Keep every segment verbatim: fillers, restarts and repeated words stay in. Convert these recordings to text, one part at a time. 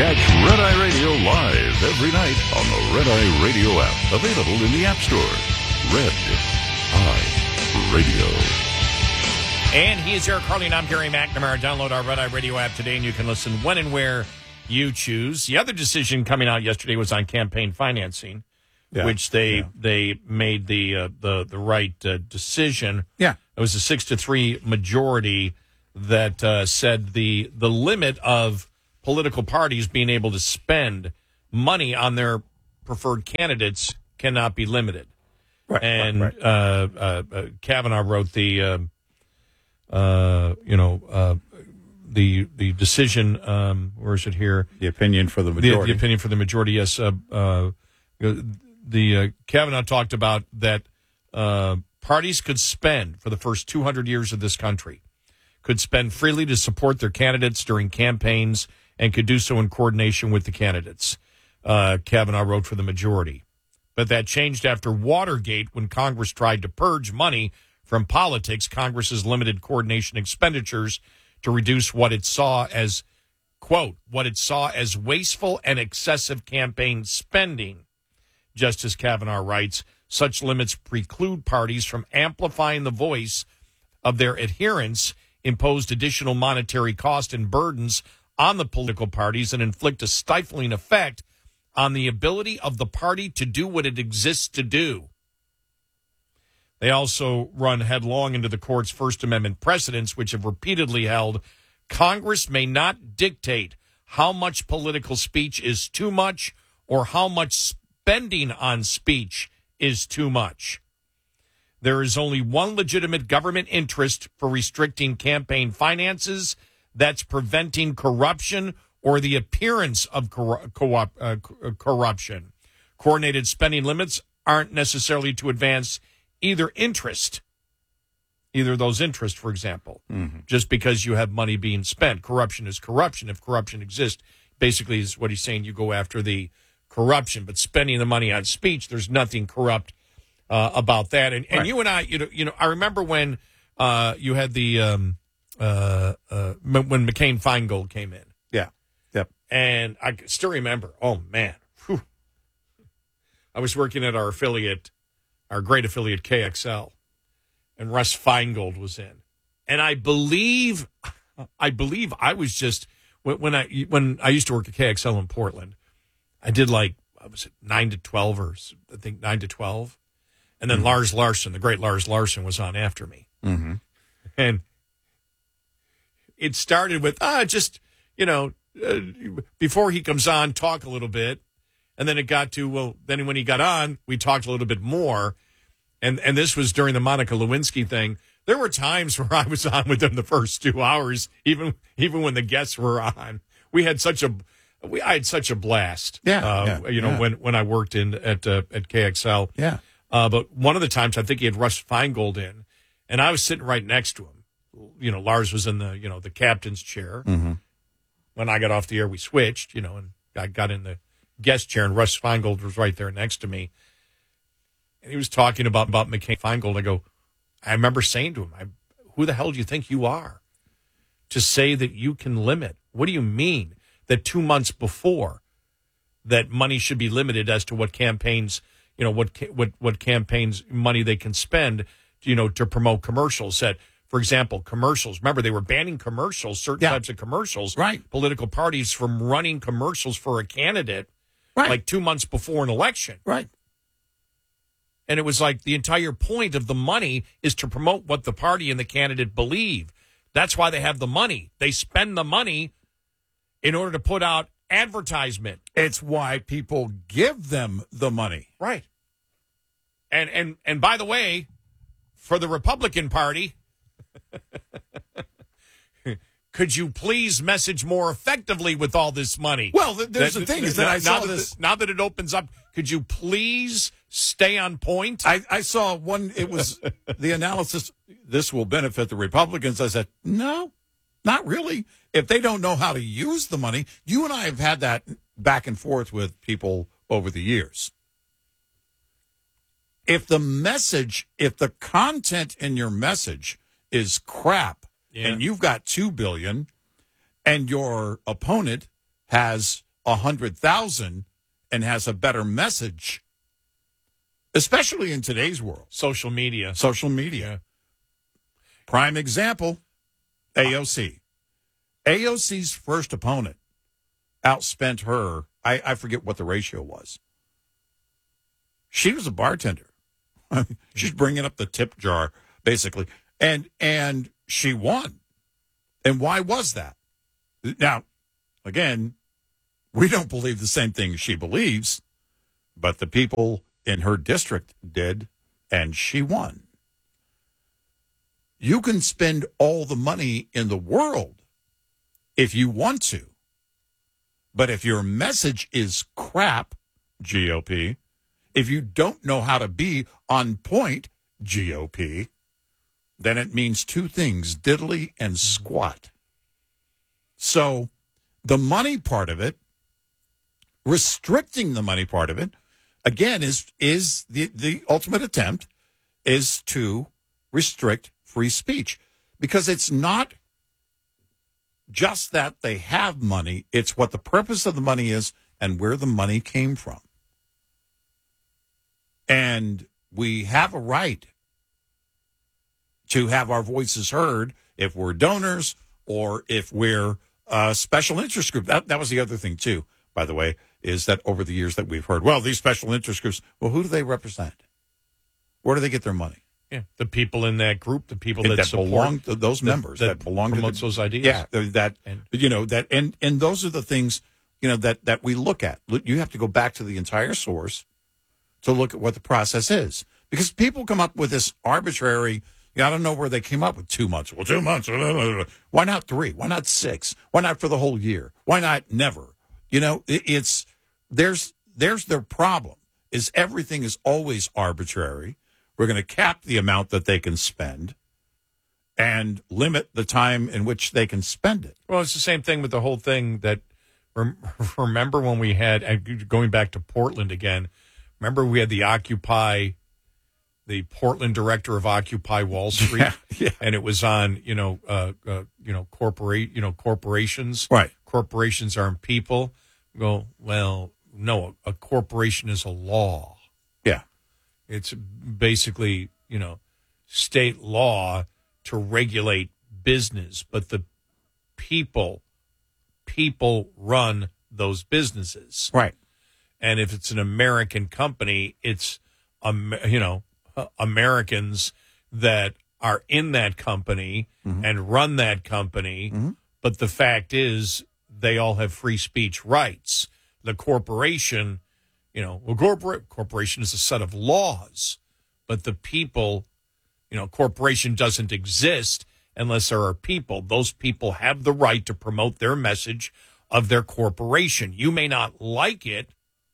Catch Red Eye Radio live every night on the Red Eye Radio app. Available in the App Store. Red Eye Radio. And he is Eric Carly, and I'm Gary McNamara. Download our Red Eye Radio app today, and you can listen when and where you choose. The other decision coming out yesterday was on campaign financing, yeah, which they yeah. they made the uh, the the right uh, decision. Yeah, it was a six to three majority that uh, said the the limit of political parties being able to spend money on their preferred candidates cannot be limited. Right, and right, right. Uh, uh, uh, Kavanaugh wrote the. Uh, Uh, you know, uh, the the decision. Um, where is it here? The opinion for the majority. The, the opinion for the majority. Yes. Uh, uh, the uh, Kavanaugh talked about that uh, parties could spend for the first two hundred years of this country, could spend freely to support their candidates during campaigns, and could do so in coordination with the candidates. Uh, Kavanaugh wrote for the majority, but that changed after Watergate, when Congress tried to purge money from politics. Congress's limited coordination expenditures to reduce what it saw as, quote, what it saw as wasteful and excessive campaign spending. Justice Kavanaugh writes, such limits preclude parties from amplifying the voice of their adherents, imposed additional monetary cost and burdens on the political parties, and inflict a stifling effect on the ability of the party to do what it exists to do. They also run headlong into the court's First Amendment precedents, which have repeatedly held Congress may not dictate how much political speech is too much or how much spending on speech is too much. There is only one legitimate government interest for restricting campaign finances. That's preventing corruption or the appearance of cor- co- uh, corruption. Coordinated spending limits aren't necessarily to advance either interest, either of those interests, for example, mm-hmm. just because you have money being spent. Corruption is corruption. If corruption exists, basically is what he's saying, you go after the corruption. But spending the money on speech, there's nothing corrupt uh, about that. And, and right. you and I, you know, you know, I remember when uh, you had the, um, uh, uh, when McCain-Feingold came in. Yeah. Yep. And I still remember, oh, man, whew. I was working at our affiliate, our great affiliate K X L, and Russ Feingold was in. And I believe, I believe I was just, when, when I when I used to work at K X L in Portland, I did like, was it nine to twelve or I think nine to twelve? And then mm-hmm. Lars Larson, the great Lars Larson, was on after me. Mm-hmm. And it started with, ah, just, you know, uh, before he comes on, talk a little bit. And then it got to, well, then when he got on, we talked a little bit more. And and this was during the Monica Lewinsky thing. There were times where I was on with them the first two hours, even even when the guests were on. We had such a, we I had such a blast. Yeah, uh, yeah you know, yeah. when, when I worked in at uh, at K X L. Yeah. Uh, but one of the times I think he had Russ Feingold in, and I was sitting right next to him. You know, Lars was in the you know the captain's chair. Mm-hmm. When I got off the air, we switched. You know, and I got in the guest chair, and Russ Feingold was right there next to me. And he was talking about, about McCain-Feingold. I go, I remember saying to him, I, who the hell do you think you are to say that you can limit? What do you mean that two months before that money should be limited as to what campaigns, you know, what what what campaigns money they can spend, you know, to promote commercials? That, for example, commercials. Remember, they were banning commercials, certain yeah. types of commercials, right? Political parties from running commercials for a candidate, right. like two months before an election, right? And it was like the entire point of the money is to promote what the party and the candidate believe. That's why they have the money. They spend the money in order to put out advertisement. It's why people give them the money. Right. And and and by the way, for the Republican Party, could you please message more effectively with all this money? Well, there's that, the thing is that now, I saw now this. That, now that it opens up, could you please stay on point? I, I saw one. It was the analysis. This will benefit the Republicans. I said, no, not really. If they don't know how to use the money, you and I have had that back and forth with people over the years. If the message, if the content in your message is crap, yeah. and you've got two billion, and your opponent has a hundred thousand and has a better message, especially in today's world. Social media. Social media. Prime example, A O C. A O C's first opponent outspent her. I, I forget what the ratio was. She was a bartender. She's bringing up the tip jar, basically. And and she won. And why was that? Now, again, we don't believe the same thing she believes, but the people in her district did, and she won. You can spend all the money in the world if you want to. But if your message is crap, G O P, if you don't know how to be on point, G O P, then it means two things, diddly and squat. So the money part of it, restricting the money part of it, again, is is the, the ultimate attempt is to restrict free speech. Because it's not just that they have money, it's what the purpose of the money is and where the money came from. And we have a right to have our voices heard if we're donors or if we're a special interest group. That, that was the other thing, too, by the way, is that over the years that we've heard, well, these special interest groups, well, who do they represent? Where do they get their money? Yeah, the people in that group, the people that, that support, belong to those that, members that, that, belong to promotes the, those ideas. Yeah, that and, you know that, and and those are the things you know that that we look at. You have to go back to the entire source to look at what the process is, because people come up with this arbitrary. You know, I don't know where they came up with two months. Well, two months. Why not three? Why not six? Why not for the whole year? Why not never? You know, it, it's there's there's their problem. Is everything is always arbitrary. We're going to cap the amount that they can spend and limit the time in which they can spend it. Well, it's the same thing with the whole thing that, remember when we had, going back to Portland again, remember we had the Occupy, the Portland director of Occupy Wall Street, yeah, yeah. and it was on, you know, uh, uh, you know, corporate, you know, corporations. Right. Corporations aren't people. We go, well, no, a corporation is a law. Yeah. It's basically, you know, state law to regulate business, but the people, people run those businesses. Right. And if it's an American company, it's, um, you know, uh, Americans that are in that company mm-hmm. and run that company. Mm-hmm. But the fact is they all have free speech rights. The corporation, you know, well, corporate corporation is a set of laws, but the people, you know, corporation doesn't exist unless there are people. Those people have the right to promote their message of their corporation. You may not like it.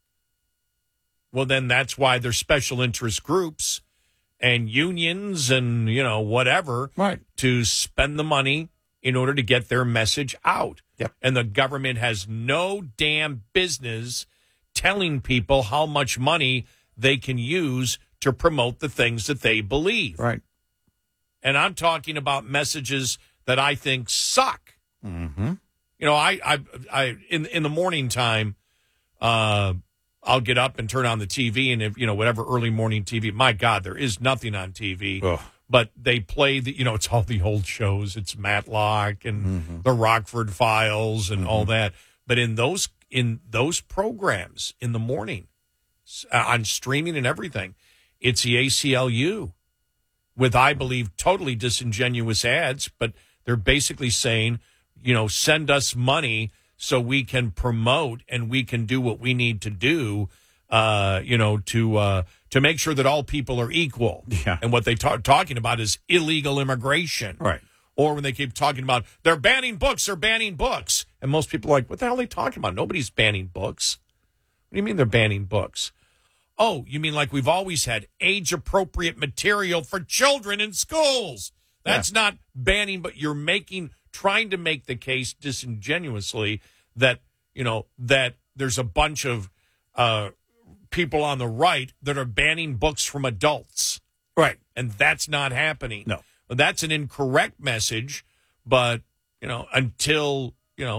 Well, then that's why there's special interest groups and unions and, you know, whatever, right, to spend the money in order to get their message out. Yep. And the government has no damn business telling people how much money they can use to promote the things that they believe. Right. And I'm talking about messages that I think suck. Mm-hmm. You know, I, I, I, in in the morning time, uh, I'll get up and turn on the T V, and if you know whatever early morning T V. My God, there is nothing on T V. Ugh. But they play the, you know, it's all the old shows. It's Matlock and mm-hmm. the Rockford Files and mm-hmm. all that. But in those in those programs in the morning, uh, on streaming and everything, it's the A C L U with, I believe, totally disingenuous ads. But they're basically saying, you know, send us money so we can promote and we can do what we need to do, uh, you know, to uh, to make sure that all people are equal. Yeah. And what they ta- talking about is illegal immigration. Right. Or when they keep talking about they're banning books, they're banning books. And most people are like, what the hell are they talking about? Nobody's banning books. What do you mean they're banning books? Oh, you mean like we've always had age-appropriate material for children in schools. That's yeah. not banning, but you're making, trying to make the case disingenuously that, you know, that there's a bunch of uh, people on the right that are banning books from adults. Right. And that's not happening. No. That's an incorrect message, but, you know, until, you know,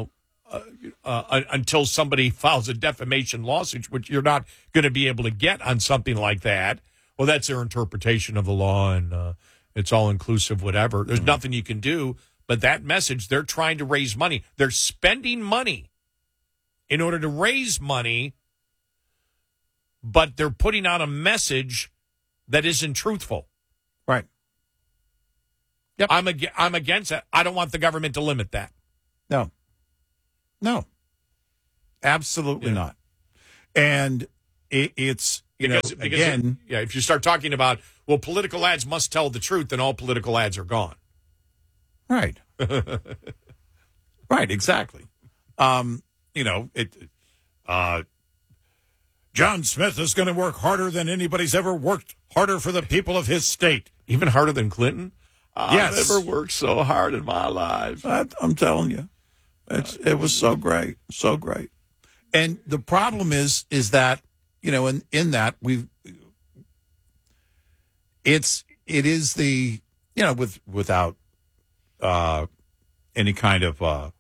uh, uh, until somebody files a defamation lawsuit, which you're not going to be able to get on something like that. Well, that's their interpretation of the law, and uh, it's all inclusive, whatever. There's mm-hmm. nothing you can do. But that message, they're trying to raise money. They're spending money in order to raise money, but they're putting out a message that isn't truthful. Right. Yep. I'm ag- I'm against it. I don't want the government to limit that. No. No. Absolutely yeah. not. And it, it's, you because, know, because again. It, yeah, if you start talking about, well, political ads must tell the truth, then all political ads are gone. Right. Right, exactly. Um, you know, it. Uh, John Smith is going to work harder than anybody's ever worked harder for the people of his state. Even harder than Clinton? Yes. I've never worked so hard in my life. I, I'm telling you. It's, it was so great, so great. And the problem is, is that, you know, in, in that we've, it's, it is the, you know, with, without uh, any kind of uh,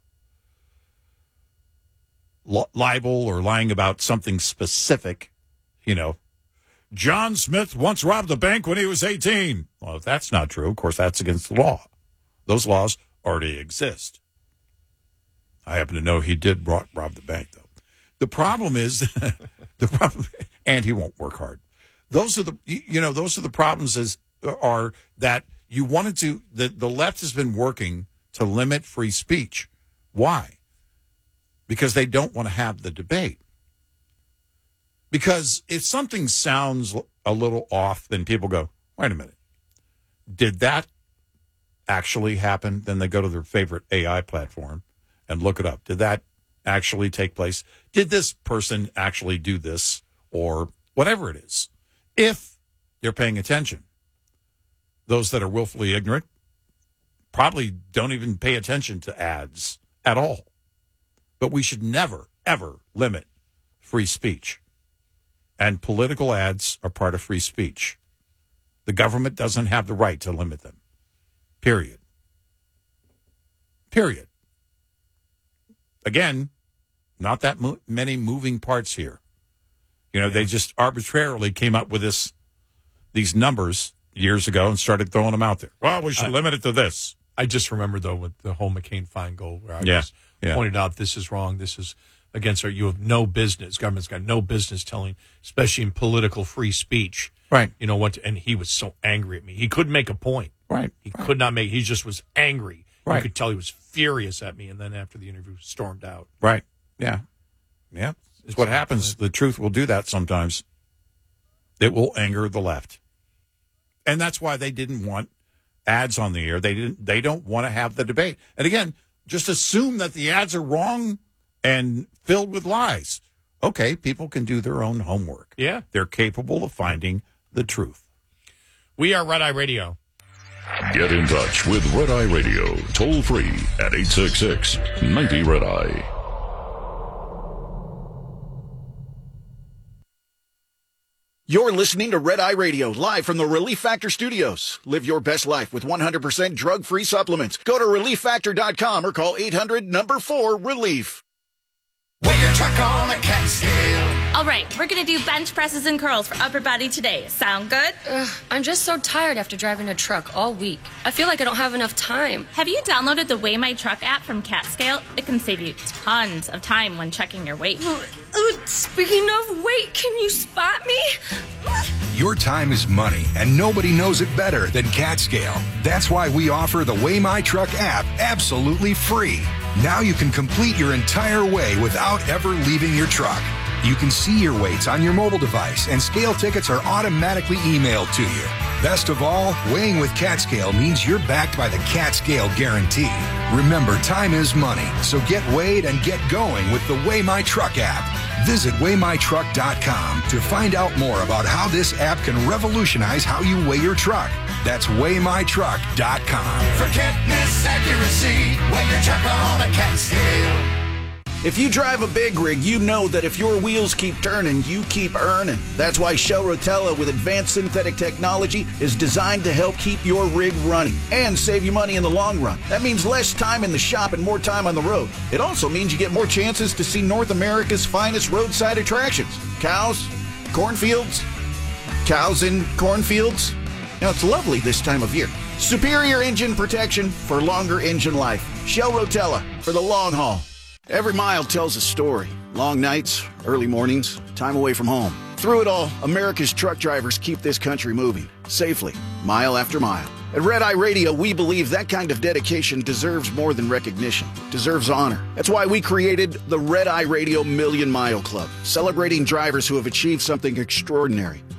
libel or lying about something specific, you know, John Smith once robbed a bank when he was eighteen. Well, if that's not true, of course, that's against the law. Those laws already exist. I happen to know he did rob, rob the bank, though. The problem is, the problem, and he won't work hard. Those are the, you know, those are the problems is, are that you wanted to, the, the left has been working to limit free speech. Why? Because they don't want to have the debate. Because if something sounds a little off, then people go, wait a minute. Did that actually happen? Then they go to their favorite A I platform and look it up. Did that actually take place? Did this person actually do this? Or whatever it is. If you're paying attention. Those that are willfully ignorant probably don't even pay attention to ads at all. But we should never, ever limit free speech. And political ads are part of free speech. The government doesn't have the right to limit them. Period. Period. Again, not that mo- many moving parts here. You know, they just arbitrarily came up with this, these numbers years ago and started throwing them out there. Well, we should I, limit it to this. I just remember, though, with the whole McCain-Feingold, where I yeah, just yeah. pointed out this is wrong, this is against our, you have no business, government's got no business telling, especially in political free speech. Right. You know what, and he was so angry at me. He couldn't make a point. Right. He right. could not make, he just was angry. Right. You could tell he was furious at me, and then after the interview, stormed out. Right. Yeah. Yeah. It's what happens. The truth will do that sometimes. It will anger the left. And that's why they didn't want ads on the air. They didn't. They don't want to have the debate. And again, just assume that the ads are wrong and filled with lies. Okay, people can do their own homework. Yeah. They're capable of finding the truth. We are Red Eye Radio. Get in touch with Red Eye Radio, toll free at eight six six, ninety, Red Eye. You're listening to Red Eye Radio, live from the Relief Factor Studios. Live your best life with one hundred percent drug-free supplements. Go to relief factor dot com or call eight hundred, number four, relief. Weigh your truck on a cat scale. All right, we're going to do bench presses and curls for upper body today. Sound good? Ugh, I'm just so tired after driving a truck all week. I feel like I don't have enough time. Have you downloaded the Weigh My Truck app from CatScale? It can save you tons of time when checking your weight. Uh, speaking of weight, can you spot me? Your time is money, and nobody knows it better than CatScale. That's why we offer the Weigh My Truck app absolutely free. Now you can complete your entire weigh without ever leaving your truck. You can see your weights on your mobile device, and scale tickets are automatically emailed to you. Best of all, weighing with CatScale means you're backed by the CatScale Guarantee. Remember, time is money, so get weighed and get going with the Weigh My Truck app. Visit weigh my truck dot com to find out more about how this app can revolutionize how you weigh your truck. That's weigh my truck dot com. For can't miss accuracy, weigh your truck on a cat scale. If you drive a big rig, you know that if your wheels keep turning, you keep earning. That's why Shell Rotella with advanced synthetic technology is designed to help keep your rig running and save you money in the long run. That means less time in the shop and more time on the road. It also means you get more chances to see North America's finest roadside attractions. Cows, cornfields, cows in cornfields. Now, it's lovely this time of year. Superior engine protection for longer engine life. Shell Rotella for the long haul. Every mile tells a story. Long nights, early mornings, time away from home. Through it all, America's truck drivers keep this country moving safely, mile after mile. At Red Eye Radio, we believe that kind of dedication deserves more than recognition, deserves honor. That's why we created the Red Eye Radio Million Mile Club, celebrating drivers who have achieved something extraordinary.